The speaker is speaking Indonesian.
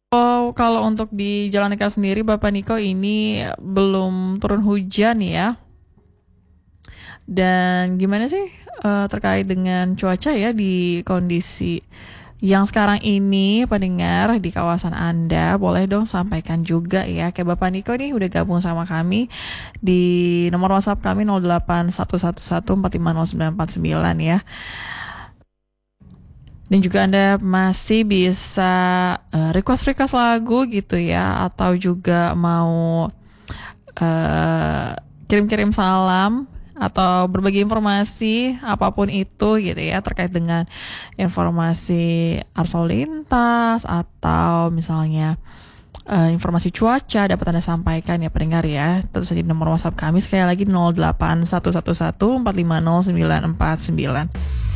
Oh, kalau untuk di Jalan Ningrat sendiri, Bapak Niko ini belum turun hujan ya. Dan gimana sih terkait dengan cuaca ya di kondisi yang sekarang ini, pendengar di kawasan Anda, boleh dong sampaikan juga ya. Kayak Bapak Niko nih udah gabung sama kami di nomor WhatsApp kami 081114509949 ya. Dan juga Anda masih bisa request-request lagu gitu ya, atau juga mau eh, kirim-kirim salam atau berbagi informasi apapun itu gitu ya, terkait dengan informasi arus lalu lintas atau misalnya informasi cuaca, dapat Anda sampaikan ya pendengar ya. Tentu saja di nomor WhatsApp kami sekali lagi 081114509949.